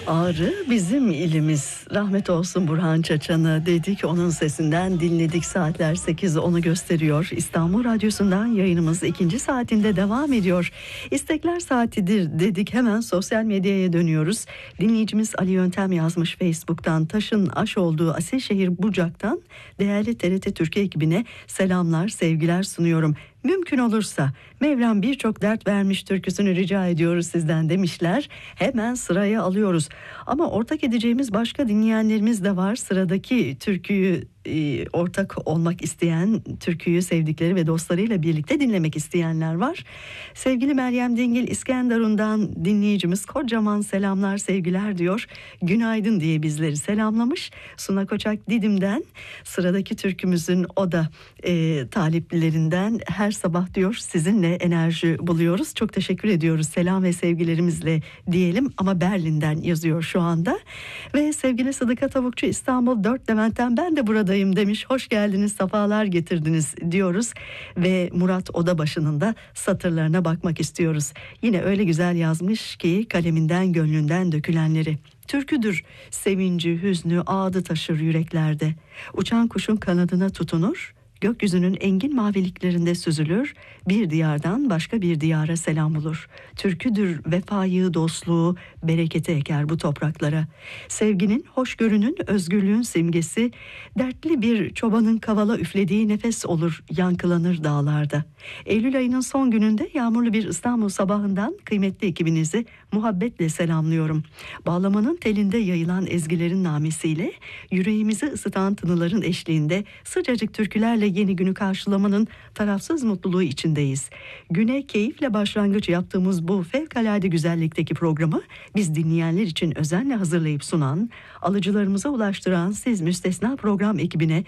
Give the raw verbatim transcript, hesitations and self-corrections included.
Ağrı bizim ilimiz. Rahmet olsun Burhan Çaçan'ı dedik, onun sesinden dinledik. Saatler sekiz onu gösteriyor. İstanbul Radyosu'ndan yayınımız ikinci saatinde devam ediyor. İstekler saatidir dedik, hemen sosyal medyaya dönüyoruz. Dinleyicimiz Ali Yöntem yazmış Facebook'tan. Taşın aş olduğu Asilşehir Bucak'tan değerli T R T Türkiye ekibine selamlar, sevgiler sunuyorum. Mümkün olursa Mevlam birçok dert vermiş türküsünü rica ediyoruz sizden demişler. Hemen sıraya alıyoruz. Ama ortak edeceğimiz başka dinleyenlerimiz de var. Sıradaki türküyü e, ortak olmak isteyen, türküyü sevdikleri ve dostlarıyla birlikte dinlemek isteyenler var. Sevgili Meryem Dingil İskenderun'dan dinleyicimiz kocaman selamlar, sevgiler diyor. Günaydın diye bizleri selamlamış. Suna Koçak Didim'den sıradaki türkümüzün o da e, taliplerinden. Her sabah diyor sizinle enerji buluyoruz. Çok teşekkür ediyoruz. Selam ve sevgilerimizle diyelim, ama Berlin'den yazıyor şu anda. Ve sevgili Sıdıka Tavukçu İstanbul dört Levent'ten ben de buradayım demiş. Hoş geldiniz, sefalar getirdiniz diyoruz. Ve Murat Odabaşı'nın da satırlarına bakmak istiyoruz. Yine öyle güzel yazmış ki kaleminden gönlünden dökülenleri. Türküdür sevinci, hüznü, ağdı taşır yüreklerde. Uçan kuşun kanadına tutunur, gökyüzünün engin maviliklerinde süzülür, bir diyardan başka bir diyara selam bulur. Türküdür vefayı, dostluğu, bereketi eker bu topraklara. Sevginin, hoşgörünün, özgürlüğün simgesi, dertli bir çobanın kavala üflediği nefes olur, yankılanır dağlarda. Eylül ayının son gününde yağmurlu bir İstanbul sabahından kıymetli ekibinizi muhabbetle selamlıyorum. Bağlamanın telinde yayılan ezgilerin namesiyle, yüreğimizi ısıtan tınıların eşliğinde sıcacık türkülerle yeni günü karşılamanın tarafsız mutluluğu içindeyiz. Güne keyifle başlangıç yaptığımız bu fevkalade güzellikteki programı biz dinleyenler için özenle hazırlayıp sunan, alıcılarımıza ulaştıran siz müstesna program ekibine